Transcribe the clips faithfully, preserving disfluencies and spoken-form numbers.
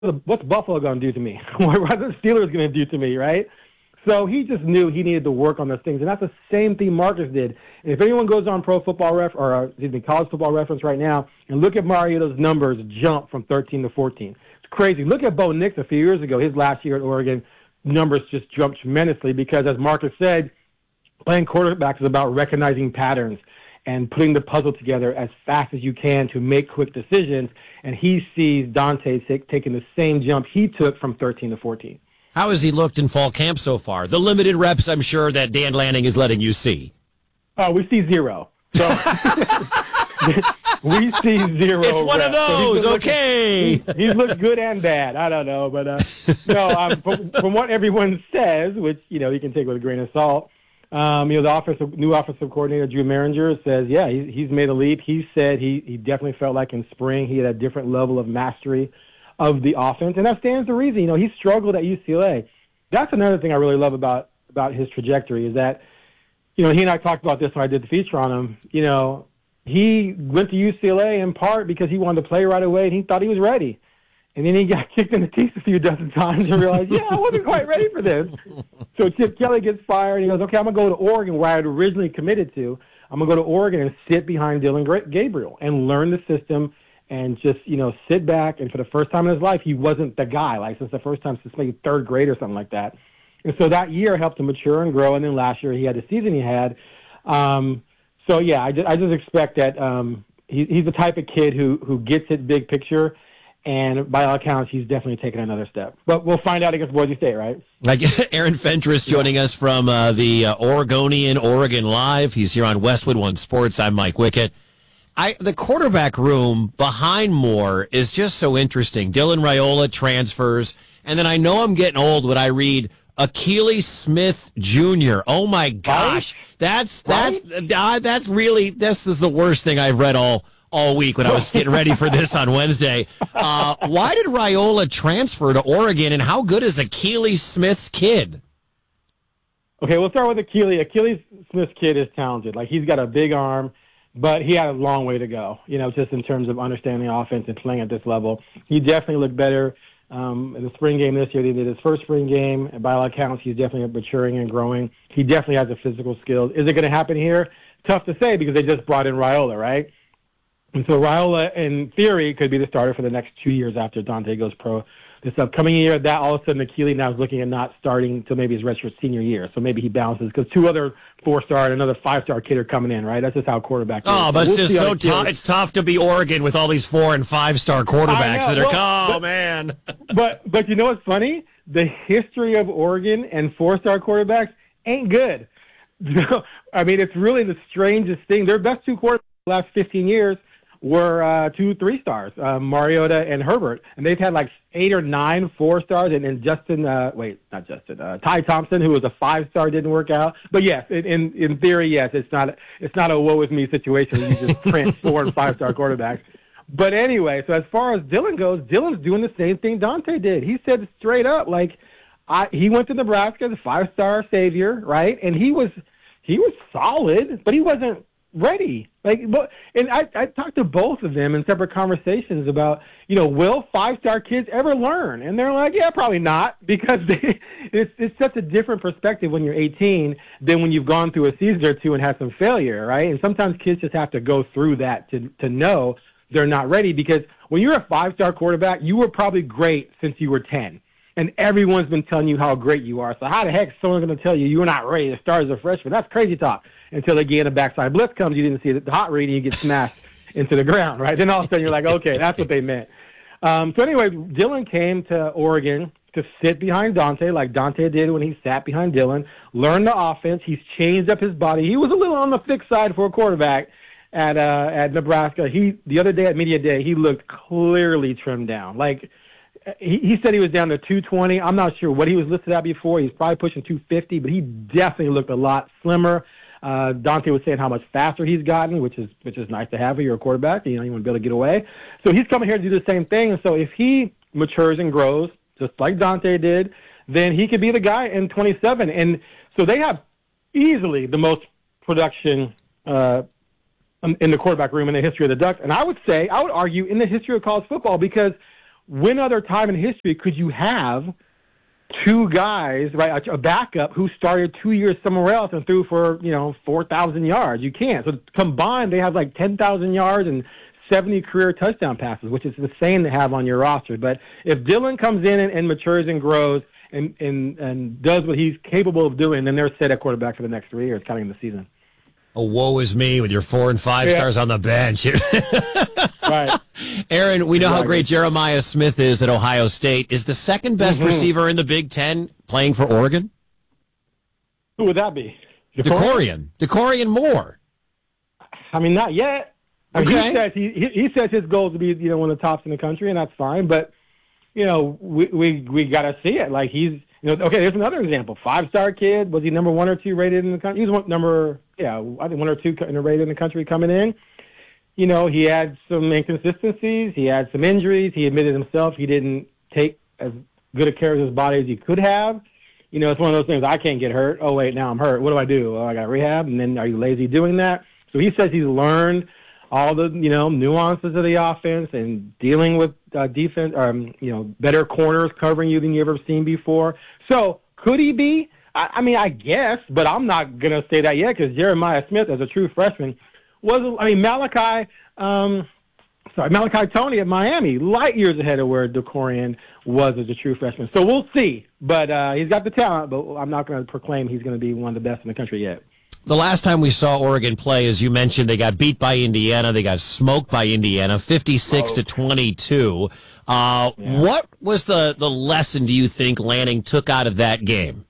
what's Buffalo going to do to me? What are the Steelers going to do to me, right? So he just knew he needed to work on those things, and that's the same thing Marcus did. And if anyone goes on Pro Football Ref or uh, excuse me, College Football Reference right now and look at Mariota's numbers jump from thirteen to fourteen, it's crazy. Look at Bo Nix a few years ago. His last year at Oregon, numbers just jumped tremendously because, as Marcus said, playing quarterback is about recognizing patterns and putting the puzzle together as fast as you can to make quick decisions. And he sees Dante take, taking the same jump he took from thirteen to fourteen. How has he looked in fall camp so far? The limited reps, I'm sure, that Dan Lanning is letting you see. Oh, we see zero. So we see zero. It's one reps. of those, so okay. Looking, he's looked good and bad. I don't know. But, uh, no, um, from, from what everyone says, which, you know, you can take with a grain of salt, um, you know, the offensive, new offensive coordinator, Drew Maringer, says, yeah, he, he's made a leap. He said he, he definitely felt like in spring he had a different level of mastery of the offense, and that stands to reason. You know, he struggled at U C L A. That's another thing I really love about about his trajectory is that, you know, he and I talked about this when I did the feature on him. You know, he went to U C L A in part because he wanted to play right away, and he thought he was ready. And then he got kicked in the teeth a few dozen times and realized, yeah, I wasn't quite ready for this. So Chip Kelly gets fired, and he goes, okay, I'm going to go to Oregon, where I had originally committed to. I'm going to go to Oregon and sit behind Dylan Gabriel and learn the system and just, you know, sit back. And for the first time in his life, he wasn't the guy, like since the first time since maybe third grade or something like that. And so that year helped him mature and grow. And then last year he had the season he had. Um, so, yeah, I just, I just expect that um, he, he's the type of kid who, who gets it big picture. And by all accounts, he's definitely taken another step. But we'll find out against Boise State, right? Like Aaron Fentress joining us from uh, the uh, Oregonian Oregon Live. He's here on Westwood One Sports. I'm Mike Wickett. I, the quarterback room behind Moore is just so interesting. Dylan Raiola transfers, and then I know I'm getting old when I read Akili Smith Junior Oh my gosh, right? that's that's right? uh, that's really this is the worst thing I've read all all week when I was getting ready for this on Wednesday. Uh, why did Raiola transfer to Oregon, and how good is Akili Smith's kid? Okay, we'll start with Akili. Akili Smith's kid is talented. Like, he's got a big arm. But he had a long way to go, you know, just in terms of understanding the offense and playing at this level. He definitely looked better um, in the spring game this year. He did his first spring game, and by all accounts, he's definitely maturing and growing. He definitely has the physical skills. Is it going to happen here? Tough to say because they just brought in Raiola, right? And so Raiola, in theory, could be the starter for the next two years after Dante goes pro. This upcoming year, that all of a sudden Akili now is looking at not starting until maybe his redshirt senior year. So maybe he bounces because two other four-star and another five-star kid are coming in, right? That's just how quarterback Oh, is. but So it's we'll just so tough. It's tough to be Oregon with all these four- and five-star quarterbacks that are, well, oh, but, man. but, but you know what's funny? The history of Oregon and four-star quarterbacks ain't good. I mean, it's really the strangest thing. Their best two quarterbacks the last fifteen years were uh, two three-stars, uh, Mariota and Herbert. And they've had like eight or nine four-stars. And then Justin, uh, wait, not Justin, uh, Ty Thompson, who was a five-star, didn't work out. But yes, in in theory, yes, it's not it's not a woe-with-me situation. You just print four- and five-star quarterbacks. But anyway, so as far as Dylan goes, Dylan's doing the same thing Dante did. He said straight up, like, I, he went to Nebraska as a five-star savior, right? And he was he was solid, but he wasn't ready. Like, and I, I talked to both of them in separate conversations about, you know, will five-star kids ever learn? And they're like, yeah, probably not, because they, it's it's such a different perspective when you're eighteen than when you've gone through a season or two and had some failure, right? And sometimes kids just have to go through that to to know they're not ready, because when you're a five-star quarterback, you were probably great since you were ten. And everyone's been telling you how great you are. So how the heck is someone going to tell you you're not ready to start as a freshman? That's crazy talk. Until again a backside blitz comes, you didn't see the hot read, and you get smashed into the ground, right? Then all of a sudden you're like, okay, that's what they meant. Um, so anyway, Dylan came to Oregon to sit behind Dante like Dante did when he sat behind Dylan, learn the offense. He's changed up his body. He was a little on the thick side for a quarterback at uh, at Nebraska. He the other day at Media Day, he looked clearly trimmed down. Like, He, he said he was down to two twenty. I'm not sure what he was listed at before. He's probably pushing two fifty, but he definitely looked a lot slimmer. Uh, Dante was saying how much faster he's gotten, which is which is nice to have when you're a quarterback. You know, you want to be able to get away. So he's coming here to do the same thing. And so if he matures and grows, just like Dante did, then he could be the guy in twenty-seven. And so they have easily the most production uh, in the quarterback room in the history of the Ducks. And I would say, I would argue, in the history of college football, because when other time in history could you have two guys, right, a backup who started two years somewhere else and threw for, you know, four thousand yards? You can't. So combined, they have like ten thousand yards and seventy career touchdown passes, which is insane to have on your roster. But if Dylan comes in and, and matures and grows and, and, and does what he's capable of doing, then they're set at quarterback for the next three years, counting the season. Oh, woe is me with your four and five yeah. stars on the bench. Right. Aaron, we know exactly. how great Jeremiah Smith is at Ohio State. Is the second best mm-hmm. receiver in the Big Ten playing for Oregon? Who would that be? DeCorian. DeCorian Moore. I mean, not yet. I mean, okay. He says he, he, he says his goal is to be, you know, one of the tops in the country, and that's fine. But, you know, we we, we got to see it. Like, he's, you know, okay, there's another example. Five-star kid. Was he number one or two rated in the country? He was one, number, yeah, I think one or two rated in the country coming in. You know, he had some inconsistencies. He had some injuries. He admitted himself he didn't take as good a care of his body as he could have. You know, it's one of those things, I can't get hurt. Oh, wait, now I'm hurt. What do I do? Oh, I got rehab. And then are you lazy doing that? So he says he's learned all the, you know, nuances of the offense and dealing with uh, defense, um, you know, better corners covering you than you've ever seen before. So could he be? I, I mean, I guess, but I'm not going to say that yet because Jeremiah Smith, as a true freshman, was, I mean, Malachi, um, sorry, Malachi Tony at Miami, light years ahead of where DeCorian was as a true freshman. So we'll see. But uh, he's got the talent, but I'm not going to proclaim he's going to be one of the best in the country yet. The last time we saw Oregon play, as you mentioned, they got beat by Indiana. They got smoked by Indiana, fifty-six to twenty-two. Uh, yeah. What was the, the lesson, do you think, Lanning took out of that game?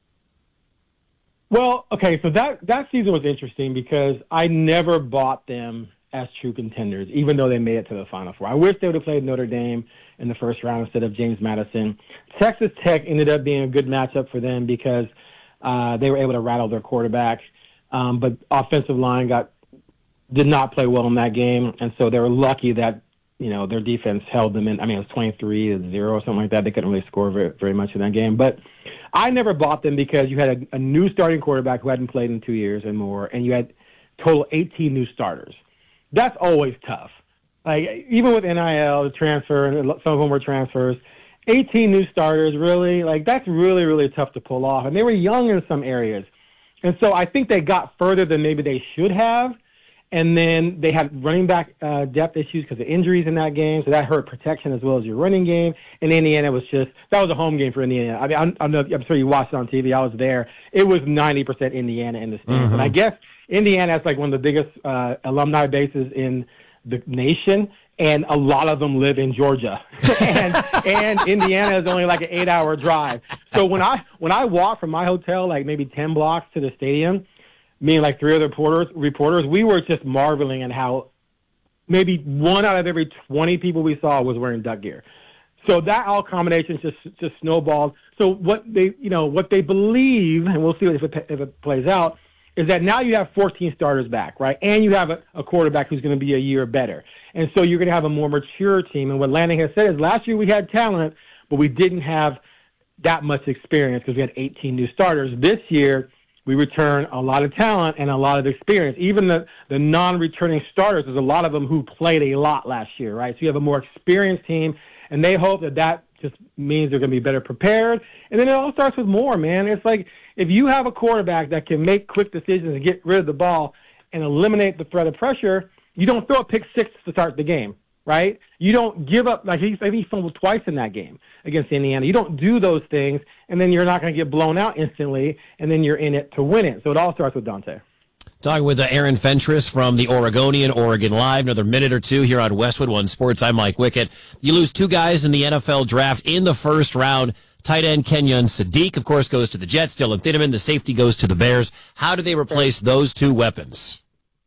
Well, okay, so that, that season was interesting because I never bought them as true contenders, even though they made it to the Final Four. I wish they would have played Notre Dame in the first round instead of James Madison. Texas Tech ended up being a good matchup for them because uh, they were able to rattle their quarterback. Um, but offensive line got did not play well in that game, and so they were lucky that, you know, their defense held them in. I mean, it was twenty-three to zero or something like that. They couldn't really score very, very much in that game. But I never bought them because you had a, a new starting quarterback who hadn't played in two years and more, and you had total eighteen new starters. That's always tough. Like, even with N I L, the transfer, and some of them were transfers, eighteen new starters, really, like, that's really, really tough to pull off. And they were young in some areas. And so I think they got further than maybe they should have. And then they had running back uh, depth issues because of injuries in that game. So that hurt protection as well as your running game. And Indiana was just, that was a home game for Indiana. I mean, I'm, I'm, I'm sure you watched it on T V. I was there. It was ninety percent Indiana in the stands. Mm-hmm. And I guess Indiana has like one of the biggest uh, alumni bases in the nation. And a lot of them live in Georgia, and and Indiana is only like an eight-hour drive. So when I when I walk from my hotel, like maybe ten blocks to the stadium, me and like three other reporters, reporters, we were just marveling at how maybe one out of every twenty people we saw was wearing Duck gear. So that all combination just just snowballed. So what they you know what they believe, and we'll see if it if it plays out, is that now you have fourteen starters back, right? And you have a, a quarterback who's going to be a year better. And so you're going to have a more mature team. And what Lanning has said is last year we had talent, but we didn't have that much experience because we had eighteen new starters. This year we return a lot of talent and a lot of experience. Even the, the non-returning starters, there's a lot of them who played a lot last year, right? So you have a more experienced team, and they hope that that just means they're going to be better prepared. And then it all starts with more, man. It's like if you have a quarterback that can make quick decisions and get rid of the ball and eliminate the threat of pressure, you don't throw a pick six to start the game, right? You don't give up. Like he, he fumbled twice in that game against Indiana. You don't do those things, and then you're not going to get blown out instantly, and then you're in it to win it. So it all starts with Dante. Talking with uh, Aaron Fentress from the Oregonian, Oregon Live. Another minute or two here on Westwood One Sports. I'm Mike Wickett. You lose two guys in the N F L draft in the first round. Tight end Kenyon Sadiq, of course, goes to the Jets. Dylan Thieneman, the safety, goes to the Bears. How do they replace those two weapons?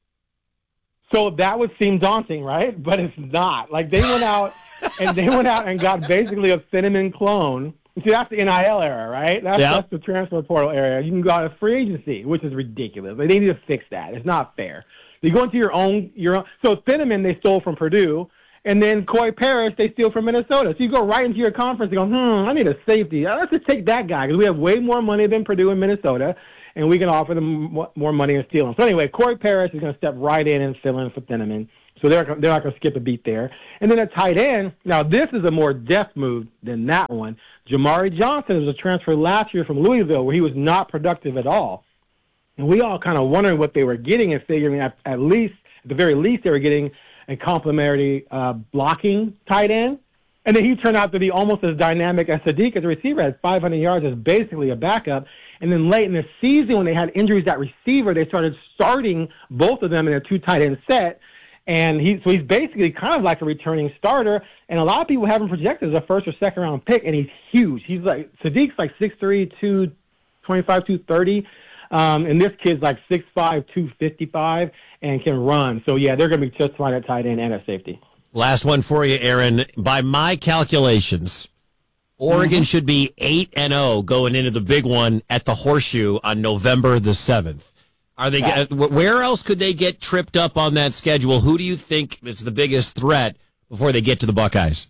So that would seem daunting, right? But it's not. Like, they went out and they went out and got basically a Thieneman clone. See, that's the N I L era, right? That's, yep. that's the transfer portal area. You can go out of free agency, which is ridiculous. They need to fix that. It's not fair. You go into your own, your own. So Thieneman they stole from Purdue, and then Coy Parrish they steal from Minnesota. So you go right into your conference and go, hmm, I need a safety. Let's just take that guy because we have way more money than Purdue and Minnesota, and we can offer them more money and steal him. So anyway, Coy Parrish is going to step right in and fill in for Thieneman. So they're, they're not going to skip a beat there. And then at tight end, now this is a more depth move than that one. Jamari Johnson was a transfer last year from Louisville where he was not productive at all. And we all kind of wondering what they were getting and figuring at, at least, at the very least, they were getting a complimentary uh, blocking tight end. And then he turned out to be almost as dynamic as Sadiq as a receiver, had five hundred yards as basically a backup. And then late in the season when they had injuries at receiver, they started starting both of them in a two tight end set. And he, so he's basically kind of like a returning starter. And a lot of people have him projected as a first or second round pick, and he's huge. He's like, Sadiq's like six three, two twenty-five, two thirty. Um, and this kid's like six five, two fifty-five and can run. So, yeah, they're going to be just fine at tight end and at safety. Last one for you, Aaron. By my calculations, Oregon mm-hmm. should be eight and oh going into the big one at the Horseshoe on November the seventh. Are they? Yeah. Where else could they get tripped up on that schedule? Who do you think is the biggest threat before they get to the Buckeyes?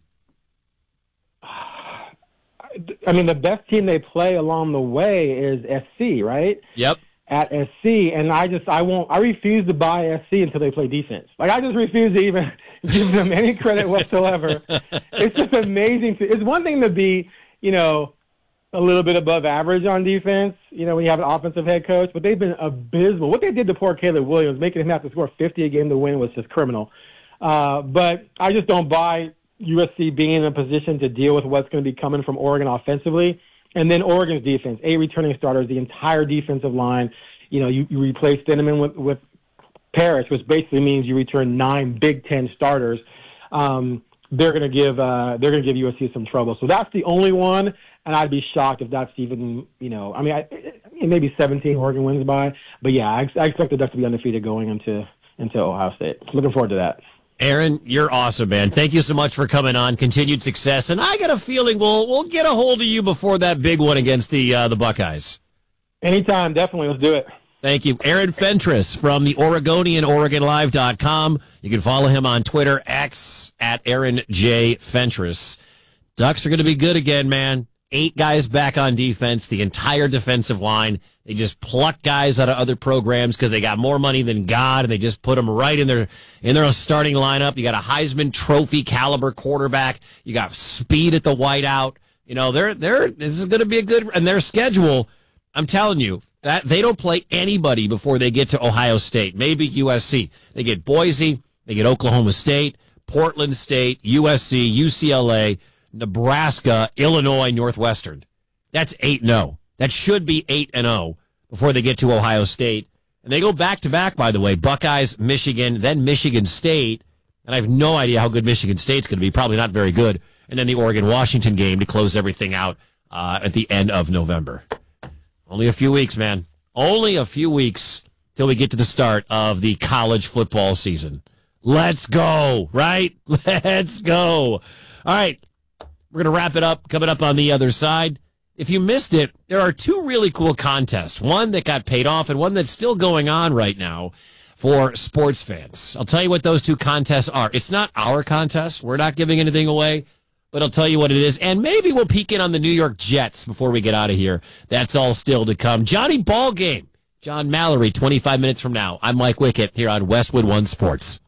I mean, the best team they play along the way is S C, right? Yep. At S C, and I just, I won't, I refuse to buy S C until they play defense. Like, I just refuse to even give them any credit whatsoever. It's just amazing. To, it's one thing to be, you know, a little bit above average on defense, you know, when you have an offensive head coach, but they've been abysmal. What they did to poor Caleb Williams, making him have to score fifty a game to win, was just criminal. Uh, but I just don't buy U S C being in a position to deal with what's going to be coming from Oregon offensively. And then Oregon's defense, eight returning starters, the entire defensive line. You know, you, you replace Denneman with, with Parrish, which basically means you return nine Big Ten starters. Um, they're going to give uh, they're going to give U S C some trouble. So that's the only one, and I'd be shocked if that's even, you know, I mean, I, maybe seventeen Oregon wins by. But yeah, I, I expect the Ducks to be undefeated going into into Ohio State. Looking forward to that. Aaron, you're awesome, man. Thank you so much for coming on. Continued success, and I got a feeling we'll we'll get a hold of you before that big one against the uh, the Buckeyes. Anytime, definitely. Let's do it. Thank you. Aaron Fentress from the Oregonian, Oregon Live dot com. You can follow him on Twitter, X, at Aaron J. Fentress. Ducks are going to be good again, man. Eight guys back on defense, the entire defensive line. They just pluck guys out of other programs because they got more money than God, and they just put them right in their in their starting lineup. You got a Heisman Trophy caliber quarterback. You got speed at the whiteout. You know, they're they're this is going to be a good, and their schedule, I'm telling you, that they don't play anybody before they get to Ohio State, maybe U S C. They get Boise, they get Oklahoma State, Portland State, U S C, U C L A, Nebraska, Illinois, Northwestern. That's eight and oh. That should be eight and oh before they get to Ohio State. And they go back-to-back, by the way, Buckeyes, Michigan, then Michigan State. And I have no idea how good Michigan State's going to be. Probably not very good. And then the Oregon-Washington game to close everything out uh, at the end of November. Only a few weeks, man. Only a few weeks till we get to the start of the college football season. Let's go, right? Let's go. All right. We're going to wrap it up coming up on the other side. If you missed it, there are two really cool contests. One that got paid off and one that's still going on right now for sports fans. I'll tell you what those two contests are. It's not our contest. We're not giving anything away, but I'll tell you what it is. And maybe we'll peek in on the New York Jets before we get out of here. That's all still to come. Johnny Ballgame, John Mallory, twenty-five minutes from now. I'm Mike Wickett here on Westwood One Sports.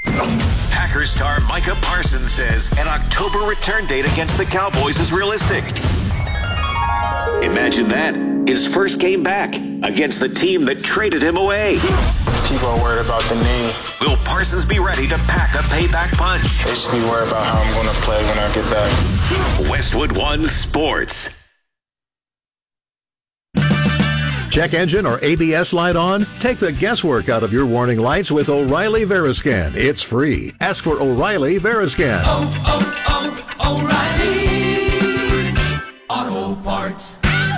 Packers star Micah Parsons says an October return date against the Cowboys is realistic. Imagine that. His first game back against the team that traded him away. People are worried about the knee. Will Parsons be ready to pack a payback punch? They should be worried about how I'm going to play when I get back. Westwood One Sports. Check engine or A B S light on? Take the guesswork out of your warning lights with O'Reilly Veriscan. It's free. Ask for O'Reilly Veriscan. Oh, oh, oh, O'Reilly Auto Parts.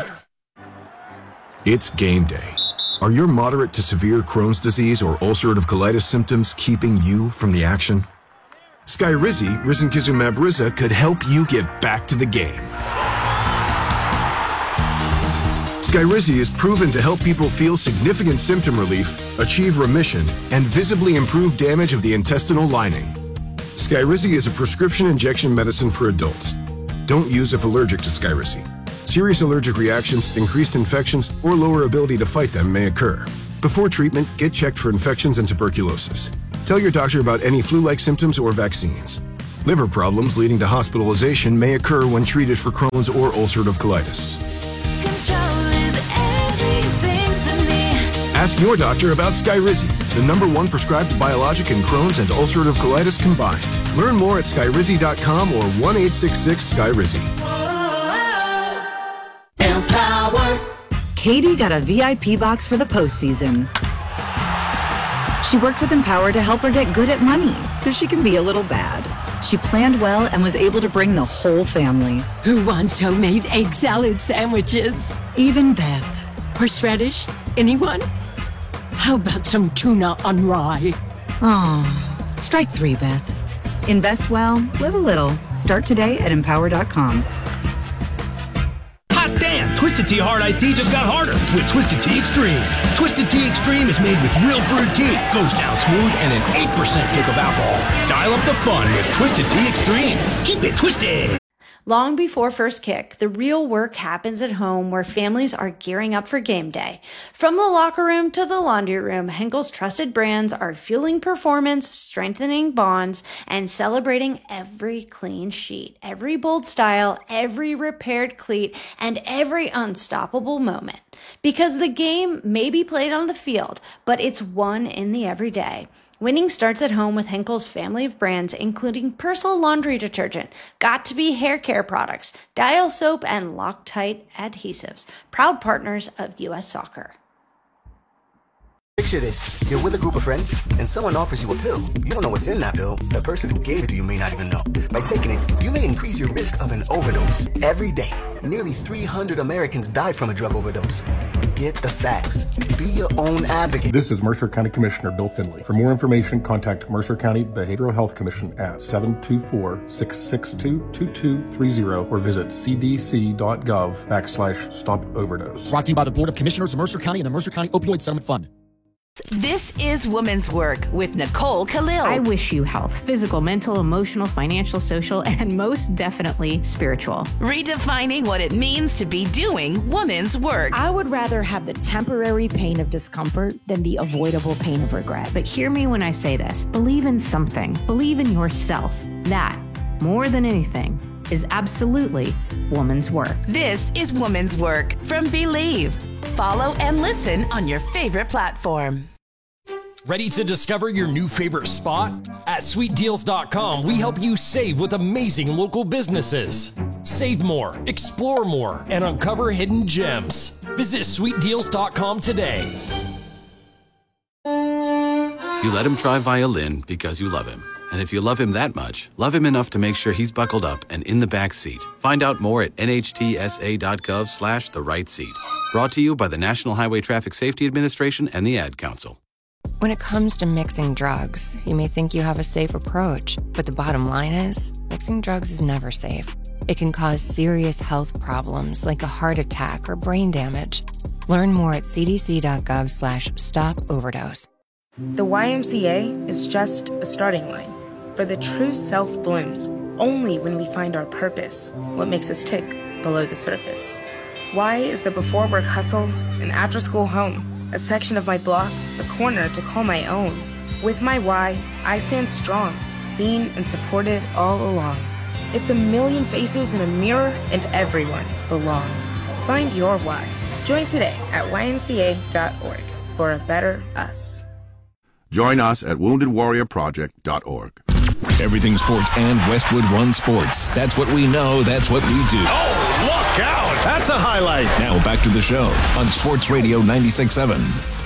It's game day. Are your moderate to severe Crohn's disease or ulcerative colitis symptoms keeping you from the action? Skyrizi, risankizumab Riza, could help you get back to the game. Skyrizi is proven to help people feel significant symptom relief, achieve remission, and visibly improve damage of the intestinal lining. Skyrizi is a prescription injection medicine for adults. Don't use if allergic to Skyrizi. Serious allergic reactions, increased infections, or lower ability to fight them may occur. Before treatment, get checked for infections and tuberculosis. Tell your doctor about any flu-like symptoms or vaccines. Liver problems leading to hospitalization may occur when treated for Crohn's or ulcerative colitis. Control is everything to me. Ask your doctor about Skyrizi, the number one prescribed biologic in Crohn's and ulcerative colitis combined. Learn more at skyrizi dot com or one eight six six Skyrizi. Empower. Katie got a V I P box for the postseason. She worked with Empower to help her get good at money so she can be a little bad. She planned well and was able to bring the whole family. Who wants homemade egg salad sandwiches? Even Beth. Horseradish? Anyone? How about some tuna on rye? Oh, strike three, Beth. Invest well, live a little. Start today at empower dot com. Hot damn! Twisted Tea Hard Iced Tea just got harder with Twisted Tea Extreme. Twisted Tea Extreme is made with real brewed tea, goes down smooth, and an eight percent kick of alcohol. Dial up the fun with Twisted Tea Extreme. Keep it twisted! Long before first kick, the real work happens at home where families are gearing up for game day. From the locker room to the laundry room, Henkel's trusted brands are fueling performance, strengthening bonds, and celebrating every clean sheet, every bold style, every repaired cleat, and every unstoppable moment. Because the game may be played on the field, but it's won in the everyday. Winning starts at home with Henkel's family of brands, including Persil laundry detergent, Got2b hair care products, Dial soap, and Loctite adhesives, proud partners of U S Soccer. Picture this. You're with a group of friends, and someone offers you a pill. You don't know what's in that pill. The person who gave it to you may not even know. By taking it, you may increase your risk of an overdose. Every day, nearly three hundred Americans die from a drug overdose. Get the facts. Be your own advocate. This is Mercer County Commissioner Bill Finley. For more information, contact Mercer County Behavioral Health Commission at seven two four, six six two, two two three zero or visit c d c dot gov backslash stop overdose. Brought to you by the Board of Commissioners of Mercer County and the Mercer County Opioid Settlement Fund. This is Women's Work with Nicole Khalil. I wish you health, physical, mental, emotional, financial, social, and most definitely spiritual. Redefining what it means to be doing women's work. I would rather have the temporary pain of discomfort than the avoidable pain of regret. But hear me when I say this. Believe in something. Believe in yourself. That, more than anything, is absolutely woman's work. This is Woman's Work from Believe. Follow and listen on your favorite platform. Ready to discover your new favorite spot? At sweet deals dot com, we help you save with amazing local businesses. Save more, explore more, and uncover hidden gems. Visit sweet deals dot com today. You let him try violin because you love him. And if you love him that much, love him enough to make sure he's buckled up and in the back seat. Find out more at n h t s a dot gov slash the right seat. Brought to you by the National Highway Traffic Safety Administration and the Ad Council. When it comes to mixing drugs, you may think you have a safe approach, but the bottom line is, mixing drugs is never safe. It can cause serious health problems like a heart attack or brain damage. Learn more at c d c dot gov slash stop overdose. The Y M C A is just a starting line. For the true self blooms only when we find our purpose, what makes us tick below the surface. Y is the before work hustle, an after school home, a section of my block, a corner to call my own. With my Y, I stand strong, seen and supported all along. It's a million faces in a mirror, and everyone belongs. Find your Y. Join today at y m c a dot org for a better us. Join us at wounded warrior project dot org. Everything sports and Westwood One Sports. That's what we know. That's what we do. Oh, look out. That's a highlight. Now back to the show on Sports Radio ninety-six point seven.